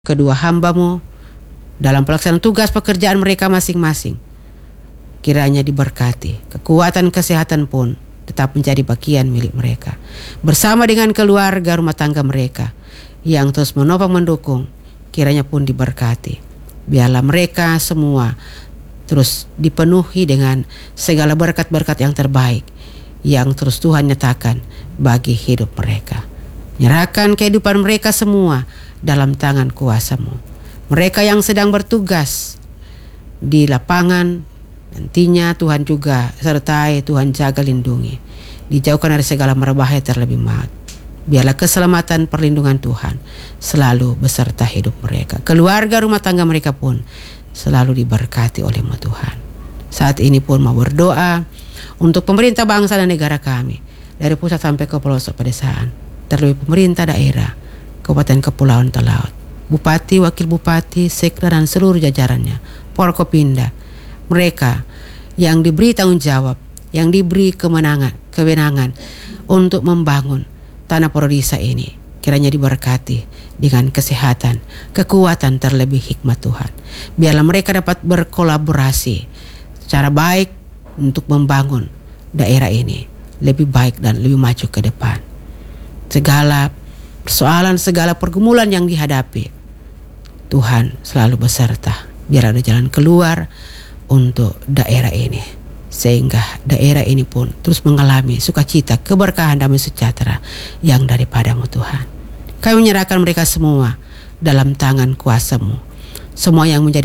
kedua hamba-Mu dalam pelaksanaan tugas pekerjaan mereka masing-masing. Kiranya diberkati, kekuatan kesehatan pun tetap menjadi bagian milik mereka. Bersama dengan keluarga rumah tangga mereka yang terus menopang mendukung, kiranya pun diberkati. Biarlah mereka semua terus dipenuhi dengan segala berkat-berkat yang terbaik yang terus Tuhan nyatakan bagi hidup mereka. Nyerahkan kehidupan mereka semua dalam tangan kuasa-Mu. Mereka yang sedang bertugas di lapangan, nantinya Tuhan juga sertai, Tuhan jaga lindungi. Dijauhkan dari segala berbahaya terlebih maut. Biarlah keselamatan perlindungan Tuhan selalu beserta hidup mereka. Keluarga rumah tangga mereka pun selalu diberkati oleh-Mu Tuhan. Saat ini pun mau berdoa untuk pemerintah bangsa dan negara kami, dari pusat sampai ke pelosok pedesaan, terlebih pemerintah daerah, kabupaten kepulauan Talaut, bupati, wakil bupati, sekda dan seluruh jajarannya, Forkopimda, mereka yang diberi tanggung jawab, yang diberi kewenangan untuk membangun tanah Prodisa ini, kiranya diberkati dengan kesehatan, kekuatan terlebih hikmat Tuhan. Biarlah mereka dapat berkolaborasi secara baik untuk membangun daerah ini lebih baik dan lebih maju ke depan. Segala persoalan, segala pergumulan yang dihadapi, Tuhan selalu beserta. Biar ada jalan keluar untuk daerah ini, sehingga daerah ini pun terus mengalami sukacita, keberkahan, damai sejahtera yang daripada-Mu Tuhan. Kami menyerahkan mereka semua dalam tangan kuasa-Mu. Semua yang menjadi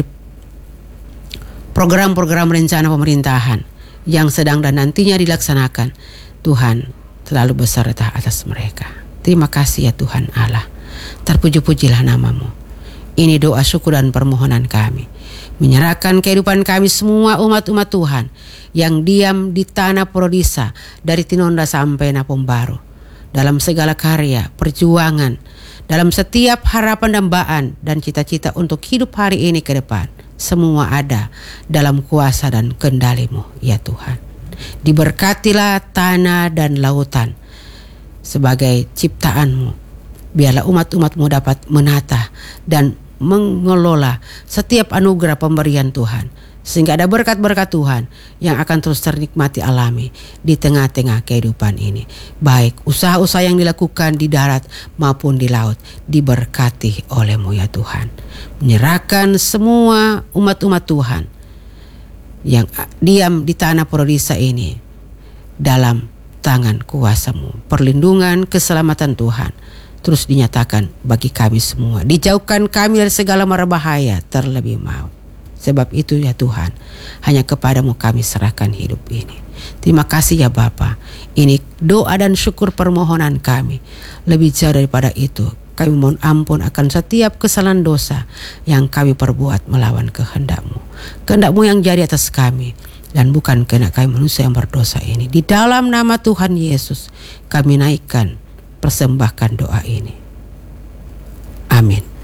program-program rencana pemerintahan yang sedang dan nantinya dilaksanakan, Tuhan selalu beserta atas mereka. Terima kasih ya Tuhan Allah. Terpuji-pujilah nama-Mu. Ini doa syukur dan permohonan kami. Menyerahkan kehidupan kami semua umat-umat Tuhan yang diam di tanah Prodisa dari Tinonda sampai Napom Baru. Dalam segala karya, perjuangan, dalam setiap harapan dambaan dan cita-cita untuk hidup hari ini ke depan. Semua ada dalam kuasa dan kendali-Mu ya Tuhan. Diberkatilah tanah dan lautan sebagai ciptaan-Mu. Biarlah umat-umat-Mu dapat menata dan mengelola setiap anugerah pemberian Tuhan, sehingga ada berkat-berkat Tuhan yang akan terus ternikmati alami di tengah-tengah kehidupan ini. Baik usaha-usaha yang dilakukan di darat maupun di laut diberkati oleh-Mu ya Tuhan. Menyerahkan semua umat-umat Tuhan yang diam di tanah Prodisa ini dalam tangan kuasa-Mu. Perlindungan, keselamatan Tuhan terus dinyatakan bagi kami semua. Dijauhkan kami dari segala mara bahaya terlebih maut. Sebab itu ya Tuhan, hanya kepada-Mu kami serahkan hidup ini. Terima kasih ya Bapa. Ini doa dan syukur permohonan kami. Lebih jauh daripada itu, kami mohon ampun akan setiap kesalahan dosa yang kami perbuat melawan kehendak-Mu. Kehendak-Mu yang jadi atas kami, dan bukan kehendak kami manusia yang berdosa ini. Di dalam nama Tuhan Yesus kami naikkan, persembahkan doa ini. Amin.